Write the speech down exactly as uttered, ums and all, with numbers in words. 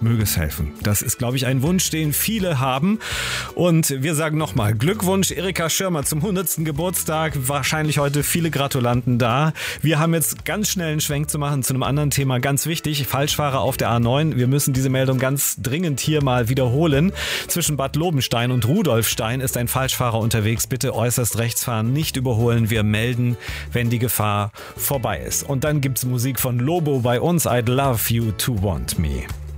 möge es helfen. Das ist, glaube ich, ein Wunsch, den viele haben. Und wir sagen nochmal Glückwunsch Erika Schirmer zum hundertsten Geburtstag. Wahrscheinlich heute viele Gratulanten da. Wir haben jetzt ganz schnell einen Schwenk zu machen zu einem anderen Thema. Ganz wichtig, Falschfahrer auf der A neun. Wir müssen diese Meldung ganz dringend hier mal wiederholen. Zwischen Bad Lobenstein und Rudolfstein ist ein Falschfahrer unterwegs. Bitte äußerst rechts fahren, nicht überholen. Wir melden, wenn die Gefahr vorbei ist. Und dann gibt's Musik von Lobo bei uns. I'd love you to want me.